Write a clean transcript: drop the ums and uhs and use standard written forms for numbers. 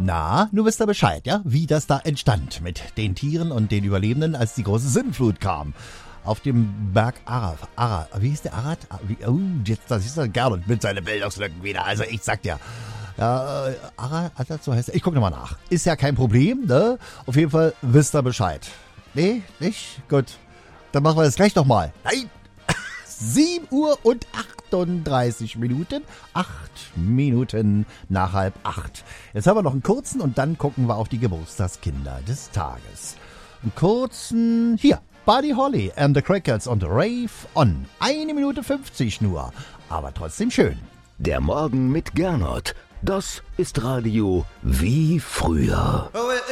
Na, nun wisst ihr Bescheid, ja? Wie das da entstand mit den Tieren und den Überlebenden, als die große Sintflut kam. Auf dem Berg Arad. Wie hieß der Arad? Jetzt, das ist der Gernot mit seinen Bildungslücken wieder. Also ich sag dir. Ja, Arad, so heißt er. Ich guck nochmal nach. Ist ja kein Problem, ne? Auf jeden Fall wisst ihr Bescheid. Nee, nicht? Gut. Dann machen wir das gleich nochmal. Nein! 7 Uhr und 38 Minuten. 8 Minuten nach 7:30. Jetzt haben wir noch einen kurzen und dann gucken wir auf die Geburtstagskinder des Tages. Einen kurzen, hier, Buddy Holly and the Crickets und Rave On. 1 Minute 50 nur, aber trotzdem schön. Der Morgen mit Gernot. Das ist Radio wie früher.